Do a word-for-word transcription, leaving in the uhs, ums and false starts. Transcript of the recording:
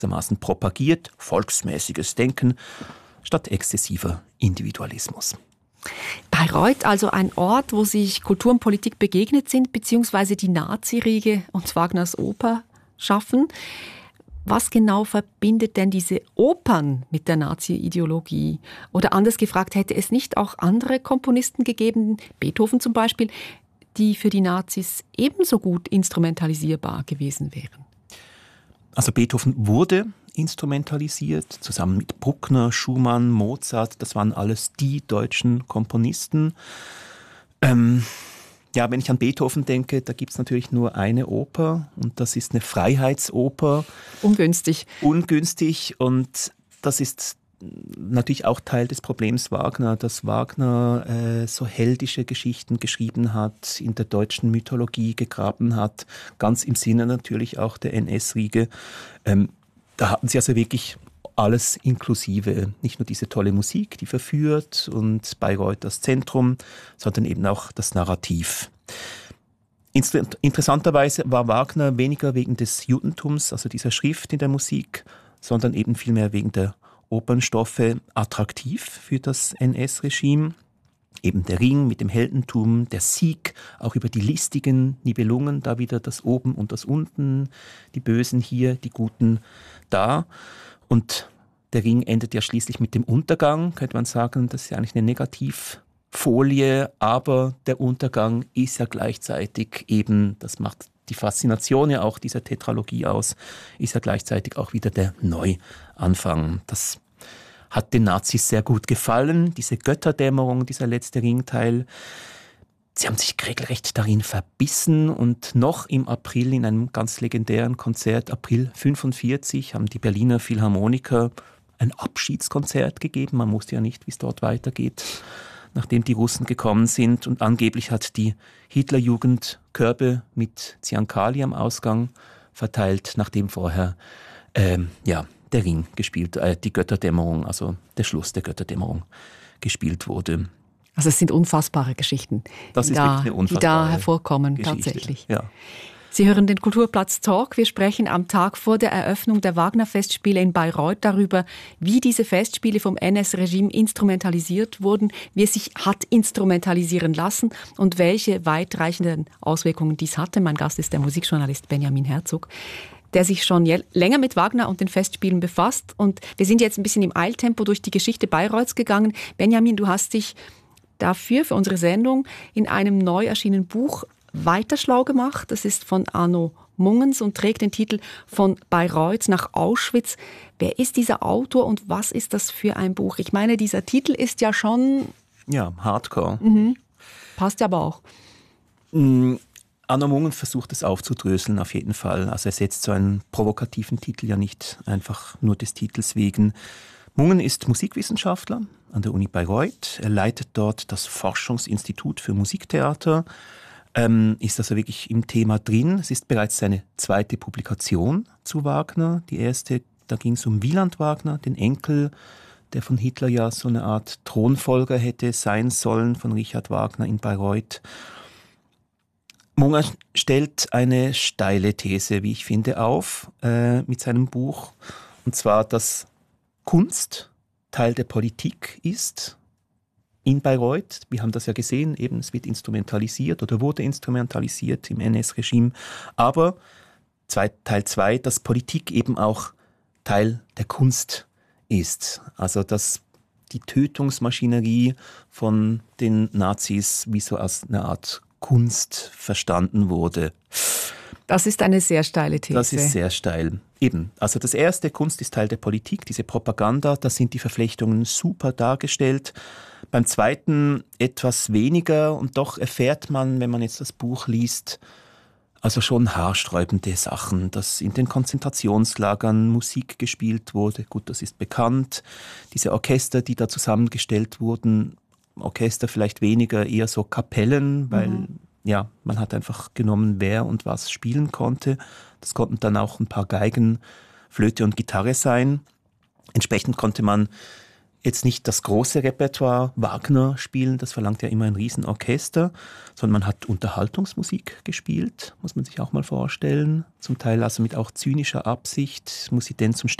gewissermaßen propagiert, volksmäßiges Denken statt exzessiver Individualismus. Bayreuth, also ein Ort, wo sich Kultur und Politik begegnet sind, beziehungsweise die Nazi-Riege und Wagners Oper schaffen. Was genau verbindet denn diese Opern mit der Nazi-Ideologie? Oder anders gefragt, hätte es nicht auch andere Komponisten gegeben, Beethoven zum Beispiel, die für die Nazis ebenso gut instrumentalisierbar gewesen wären? Also Beethoven wurde instrumentalisiert, zusammen mit Bruckner, Schumann, Mozart, das waren alles die deutschen Komponisten. Ähm, ja, wenn ich an Beethoven denke, da gibt es natürlich nur eine Oper und das ist eine Freiheitsoper. Ungünstig. Ungünstig und das ist natürlich auch Teil des Problems Wagner, dass Wagner äh, so heldische Geschichten geschrieben hat, in der deutschen Mythologie gegraben hat, ganz im Sinne natürlich auch der N S-Riege. Ähm, Da hatten sie also wirklich alles inklusive. Nicht nur diese tolle Musik, die verführt und Bayreuth das Zentrum, sondern eben auch das Narrativ. Interessanterweise war Wagner weniger wegen des Judentums, also dieser Schrift in der Musik, sondern eben vielmehr wegen der Opernstoffe attraktiv für das N S-Regime. Eben der Ring mit dem Heldentum, der Sieg, auch über die listigen Nibelungen, da wieder das Oben und das Unten, die Bösen hier, die Guten da. Und der Ring endet ja schließlich mit dem Untergang, könnte man sagen, das ist ja eigentlich eine Negativfolie, aber der Untergang ist ja gleichzeitig eben, das macht die Faszination ja auch dieser Tetralogie aus, ist ja gleichzeitig auch wieder der Neuanfang. Das hat den Nazis sehr gut gefallen, diese Götterdämmerung, dieser letzte Ringteil. Sie haben sich regelrecht darin verbissen und noch im April in einem ganz legendären Konzert, April fünfundvierzig, haben die Berliner Philharmoniker ein Abschiedskonzert gegeben. Man wusste ja nicht, wie es dort weitergeht, nachdem die Russen gekommen sind. Und angeblich hat die Hitlerjugend Körbe mit Ziankali am Ausgang verteilt, nachdem vorher, ähm, ja, der Ring gespielt, äh, die Götterdämmerung, also der Schluss der Götterdämmerung gespielt wurde. Also es sind unfassbare Geschichten, das die, ist da, eine die da hervorkommen, Geschichte. Tatsächlich. Ja. Sie hören den Kulturplatz Talk. Wir sprechen am Tag vor der Eröffnung der Wagner-Festspiele in Bayreuth darüber, wie diese Festspiele vom N S-Regime instrumentalisiert wurden, wie es sich hat instrumentalisieren lassen und welche weitreichenden Auswirkungen dies hatte. Mein Gast ist der Musikjournalist Benjamin Herzog, der sich schon länger mit Wagner und den Festspielen befasst. Und wir sind jetzt ein bisschen im Eiltempo durch die Geschichte Bayreuths gegangen. Benjamin, du hast dich dafür, für unsere Sendung, in einem neu erschienenen Buch weiter schlau gemacht. Das ist von Arno Mungens und trägt den Titel Von Bayreuth nach Auschwitz. Wer ist dieser Autor und was ist das für ein Buch? Ich meine, dieser Titel ist ja schon... Ja, Hardcore. Mhm. Passt ja aber auch. Mhm. Arno Mungens versucht es aufzudröseln, auf jeden Fall. Also er setzt so einen provokativen Titel ja nicht einfach nur des Titels wegen. Mungens ist Musikwissenschaftler an der Uni Bayreuth. Er leitet dort das Forschungsinstitut für Musiktheater, ähm, ist also wirklich im Thema drin. Es ist bereits seine zweite Publikation zu Wagner. Die erste, da ging es um Wieland Wagner, den Enkel, der von Hitler ja so eine Art Thronfolger hätte sein sollen, von Richard Wagner in Bayreuth. Mungens stellt eine steile These, wie ich finde, auf äh, mit seinem Buch. Und zwar, dass Kunst Teil der Politik ist in Bayreuth. Wir haben das ja gesehen, eben es wird instrumentalisiert oder wurde instrumentalisiert im N S-Regime. Aber zwei, Teil zwei, dass Politik eben auch Teil der Kunst ist. Also dass die Tötungsmaschinerie von den Nazis wie so als eine Art Kunst verstanden wurde. Das ist eine sehr steile These. Das ist sehr steil. Eben. Also das erste, Kunst ist Teil der Politik, diese Propaganda, da sind die Verflechtungen super dargestellt. Beim zweiten etwas weniger und doch erfährt man, wenn man jetzt das Buch liest, also schon haarsträubende Sachen, dass in den Konzentrationslagern Musik gespielt wurde. Gut, das ist bekannt. Diese Orchester, die da zusammengestellt wurden, Orchester vielleicht weniger, eher so Kapellen, weil mhm. ja, man hat einfach genommen, wer und was spielen konnte. Das konnten dann auch ein paar Geigen, Flöte und Gitarre sein. Entsprechend konnte man jetzt nicht das große Repertoire Wagner spielen, das verlangt ja immer ein Riesenorchester, sondern man hat Unterhaltungsmusik gespielt, muss man sich auch mal vorstellen. Zum Teil also mit auch zynischer Absicht, muss sie denn zum